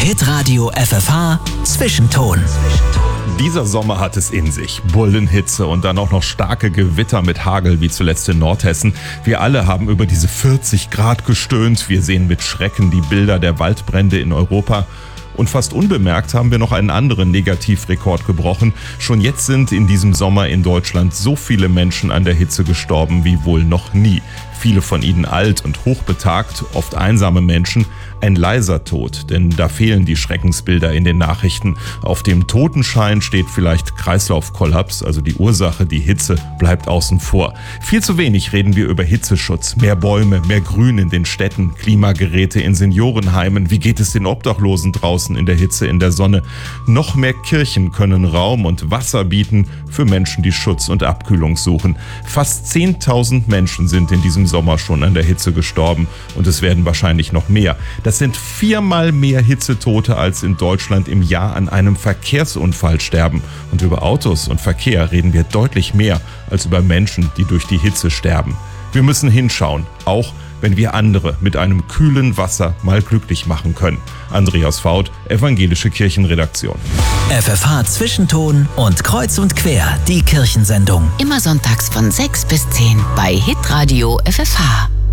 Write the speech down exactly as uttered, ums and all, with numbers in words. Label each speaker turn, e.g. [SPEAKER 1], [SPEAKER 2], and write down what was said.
[SPEAKER 1] Hitradio F F H Zwischenton.
[SPEAKER 2] Dieser Sommer hat es in sich. Bullenhitze und dann auch noch starke Gewitter mit Hagel, wie zuletzt in Nordhessen. Wir alle haben über diese vierzig Grad gestöhnt. Wir sehen mit Schrecken die Bilder der Waldbrände in Europa. Und fast unbemerkt haben wir noch einen anderen Negativrekord gebrochen. Schon jetzt sind in diesem Sommer in Deutschland so viele Menschen an der Hitze gestorben wie wohl noch nie. Viele von ihnen alt und hochbetagt, oft einsame Menschen. Ein leiser Tod, denn da fehlen die Schreckensbilder in den Nachrichten. Auf dem Totenschein steht vielleicht Kreislaufkollaps, also die Ursache, die Hitze, bleibt außen vor. Viel zu wenig reden wir über Hitzeschutz. Mehr Bäume, mehr Grün in den Städten, Klimageräte in Seniorenheimen. Wie geht es den Obdachlosen draußen in der Hitze, in der Sonne? Noch mehr Kirchen können Raum und Wasser bieten für Menschen, die Schutz und Abkühlung suchen. Fast zehntausend Menschen sind in diesem Sommer schon an der Hitze gestorben und es werden wahrscheinlich noch mehr. Das sind viermal mehr Hitzetote, als in Deutschland im Jahr an einem Verkehrsunfall sterben. Und über Autos und Verkehr reden wir deutlich mehr als über Menschen, die durch die Hitze sterben. Wir müssen hinschauen, auch wenn wir andere mit einem kühlen Wasser mal glücklich machen können. Andreas Faut, Evangelische Kirchenredaktion.
[SPEAKER 1] F F H Zwischenton und Kreuz und Quer, die Kirchensendung.
[SPEAKER 3] Immer sonntags von sechs bis zehn bei Hitradio F F H.